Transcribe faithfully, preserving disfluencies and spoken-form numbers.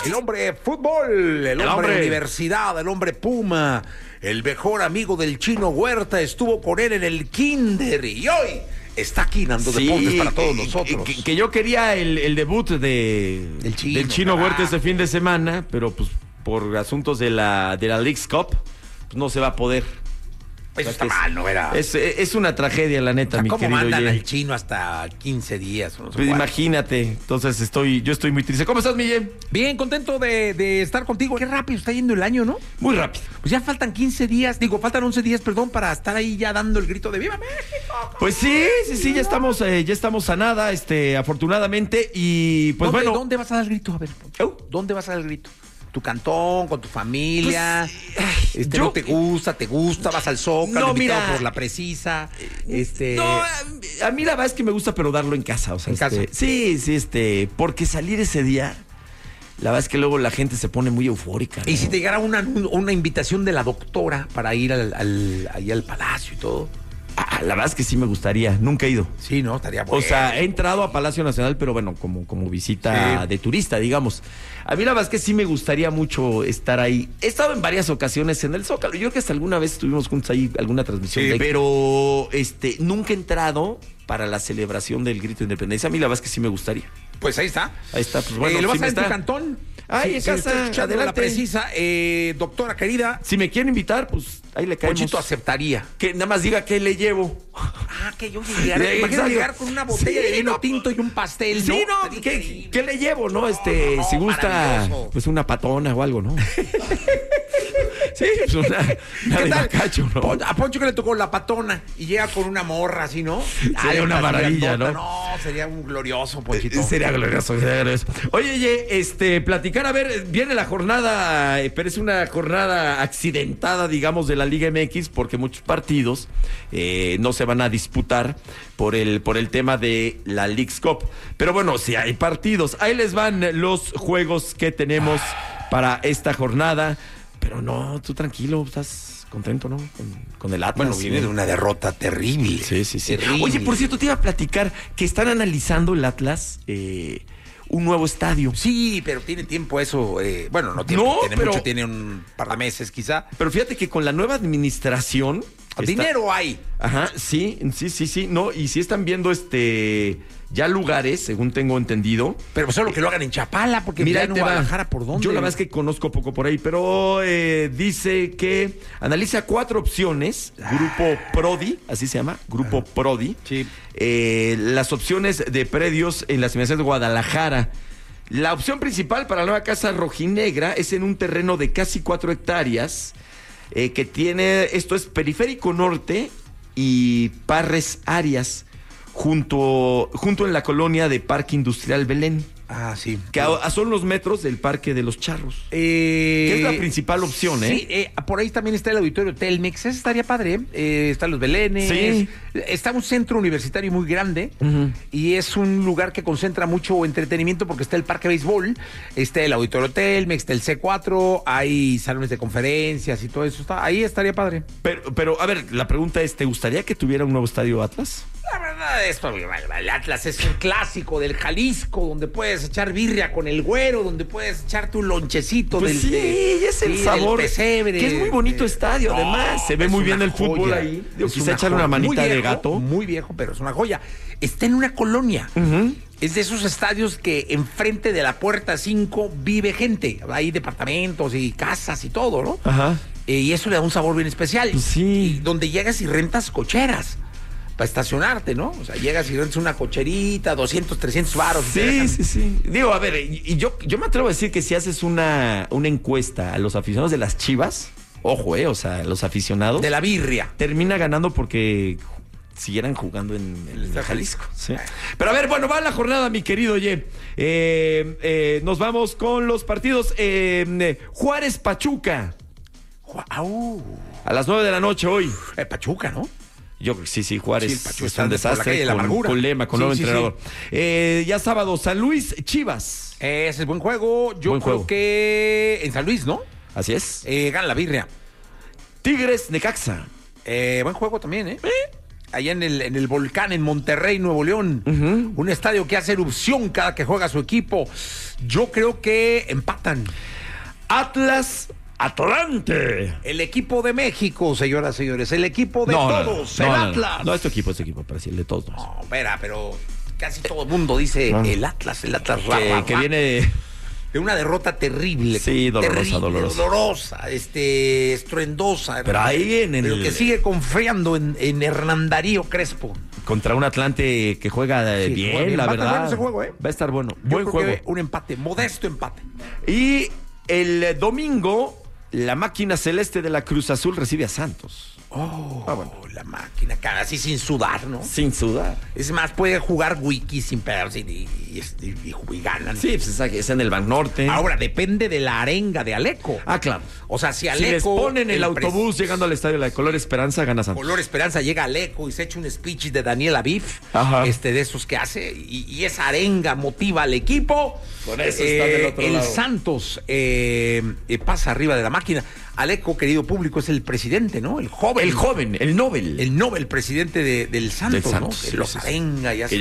El hombre fútbol, el, el hombre, hombre universidad, el hombre Puma, el mejor amigo del Chino Huerta, estuvo con él en el kinder y hoy está aquí dando sí, deportes para todos nosotros. Que, que yo quería el, el debut de, el chino, del Chino Huerta este fin de semana, pero pues por asuntos de la, de la Leagues Cup, pues no se va a poder. Eso está mal, ¿no? Era... Es, es una tragedia, la neta, o sea, mi ¿cómo querido mandan Ye? al Chino hasta quince días? No sé pues imagínate, entonces estoy, yo estoy muy triste. ¿Cómo estás, Miguel? Bien, contento de, de estar contigo. Qué rápido está yendo el año, ¿no? Muy rápido. Pues ya faltan quince días, digo, faltan once días, perdón, para estar ahí ya dando el grito de ¡Viva México! Pues sí, sí, sí, ya estamos, eh, ya estamos a nada, este, afortunadamente, y pues ¿Dónde, bueno. ¿Dónde vas a dar el grito? A ver, ¿dónde vas a dar el grito? ¿Tu cantón, con tu familia? Pues, este, yo, ¿no te gusta? ¿Te gusta? ¿Vas al Zócalo? No, mira, por la precisa. Este... No, a, a mí la verdad es que me gusta, pero darlo en casa. O sea, ¿En este, casa? Sí, sí, este, porque salir ese día, la verdad es que luego la gente se pone muy eufórica, ¿no? Y si te llegara una, una invitación de la doctora para ir al, al, ahí al palacio y todo. Ah, la verdad es que sí me gustaría, nunca he ido. Sí, ¿no? Estaría bueno. O sea, he entrado a Palacio Nacional, pero bueno, como, como visita sí. de turista, digamos. A mí la verdad es que sí me gustaría mucho estar ahí. He estado en varias ocasiones en el Zócalo. Yo creo que hasta alguna vez estuvimos juntos ahí, alguna transmisión. Sí. De... Pero este, nunca he entrado para la celebración del Grito de Independencia. A mí la verdad es que sí me gustaría. Pues ahí está. Ahí está. Pues bueno, eh, ¿Lo vas sí a me en está... tu cantón? Ay, sí, en casa, sí, adelante. La precisa, eh, doctora querida. Si me quieren invitar, pues ahí le caemos. Ponchito aceptaría. Que nada más diga qué le llevo. Ah, que yo llegaré. Imagínate llegar con una botella sí, de vino no, tinto y un pastel. Sí, no, no ¿qué, ¿qué le llevo, no? Este, no, no, si gusta, pues una patona o algo, ¿no? Sí, pues una, una ¿Qué tal? Bacacho, ¿no? A Poncho que le tocó la patona y llega con una morra así, ¿no? Sería una maravilla, ¿no? No, sería un glorioso, Ponchito. Eh, sería glorioso, sería glorioso. Oye, oye, este, platicar, a ver, viene la jornada, pero es una jornada accidentada, digamos, de la Liga M X, porque muchos partidos eh, no se van a disputar por el, por el tema de la Leagues Cup. Pero bueno, si hay partidos, ahí les van los juegos que tenemos para esta jornada. Pero no, tú tranquilo, estás contento, ¿no? Con, con el Atlas. Bueno, viene de una derrota terrible. Sí, sí, sí. Terrible. Oye, por cierto, te iba a platicar que están analizando el Atlas eh, un nuevo estadio. Sí, pero tiene tiempo eso. Eh, bueno, no tiene, no, tiene pero, mucho, tiene un par de meses quizá. Pero fíjate que con la nueva administración... Dinero está... hay. Ajá, sí, sí, sí, sí. No, y sí están viendo este... ya lugares, según tengo entendido. Pero solo que lo hagan en Chapala, porque mira, en Guadalajara, ¿por dónde? Yo la verdad es que conozco poco por ahí, pero eh, dice que analiza cuatro opciones. Grupo Prodi, así se llama, Grupo Prodi. Sí. Eh, las opciones de predios en las inmediaciones de Guadalajara. La opción principal para la nueva casa rojinegra es en un terreno de casi cuatro hectáreas, eh, que tiene, esto es Periférico Norte y Parres Arias, junto, junto en la colonia de Parque Industrial Belén. Ah, sí. Que a, a son los metros del Parque de los Charros. Eh, que es la principal opción, ¿eh? Sí, eh, por ahí también está el auditorio Telmex. Ese estaría padre. Eh, están los Belenes. Sí. Está un centro universitario muy grande. Uh-huh. Y es un lugar que concentra mucho entretenimiento porque está el Parque Béisbol, está el auditorio Telmex, está el C cuatro, hay salones de conferencias y todo eso. Está, ahí estaría padre. Pero, pero, a ver, la pregunta es, ¿te gustaría que tuviera un nuevo estadio Atlas? La verdad es que el Atlas es un clásico del Jalisco, donde puedes echar birria con el güero, donde puedes echarte un lonchecito pues del sí, de, es el sí, sabor pesebre, que es muy bonito eh, estadio, no, además se ve muy bien el fútbol joya. Ahí. Digo, quizá echarle una manita viejo, de gato. Muy viejo, pero es una joya. Está en una colonia. Uh-huh. Es de esos estadios que enfrente de la puerta cinco vive gente. Hay departamentos y casas y todo, ¿no? Ajá. Eh, y eso le da un sabor bien especial. Pues sí. Y donde llegas y rentas cocheras para estacionarte, ¿no? O sea, llegas y rentas una cocherita, doscientos, trescientos varos. Sí, sí, sí. Digo, a ver, y yo, yo me atrevo a decir que si haces una, una encuesta a los aficionados de las Chivas, ojo, eh, o sea, los aficionados. De la birria. Termina ganando porque siguieran jugando en, en el Jalisco. Sí. Pero a ver, bueno, va la jornada, mi querido Oye. Eh, eh, nos vamos con los partidos. Eh, Juárez-Pachuca. Uh. A las nueve de la noche hoy. Eh, Pachuca, ¿no? Yo sí, sí, Juárez sí, Pachuca es un desastre la con, con Lema, con sí, nuevo sí, entrenador. Sí. Eh, ya sábado, San Luis, Chivas. Ese es buen juego. Yo buen creo juego. que en San Luis, ¿no? Así es. Eh, gana la birria. Tigres, Necaxa. Eh, buen juego también, ¿eh? ¿Eh? allá en el, en el Volcán, en Monterrey, Nuevo León. Uh-huh. Un estadio que hace erupción cada que juega su equipo. Yo creo que empatan. Atlas Atlante. El equipo de México, señoras y señores. El equipo de no, todos. No, no, el no, Atlas. No, no es tu equipo, es tu equipo, pero sí, el de todos. No, espera, pero casi todo el mundo dice no. el Atlas, el Atlas. Que, ra, ra, que ra. viene... de una derrota terrible. Sí, dolorosa, terrible, dolorosa. Dolorosa, este, estruendosa. Pero ahí en el... Pero que sigue confiando en, en Hernán Darío Crespo. Contra un Atlante que juega sí, bien, juega bien, la verdad. Bueno ese juego, ¿eh? Va a estar bueno. Yo Buen creo juego. Que un empate, modesto empate. Y el domingo, la máquina celeste de la Cruz Azul recibe a Santos. Oh, ah, bueno. La máquina, cara, así sin sudar, ¿no? Sin sudar. Es más, puede jugar wiki sin pegarse y, y, y, y, y ganan. Sí, pues es en el Banorte. Ahora, depende de la arenga de Aleco. Ah, claro. O sea, si Aleco... Si les ponen el, el autobús pres... llegando al estadio de la Color Esperanza, gana Santos. Color Esperanza llega Aleco y se echa un speech de Daniel Aviv, este, de esos que hace, y, y esa arenga motiva al equipo. Con eso eh, está del otro el lado. Santos eh, eh, pasa arriba de la máquina. Aleco, querido público, es el presidente, ¿no? El joven. El joven, el Nobel. El Nobel presidente de, del Santos, del Santos, ¿no? Que sí, los sí, arenga y hace...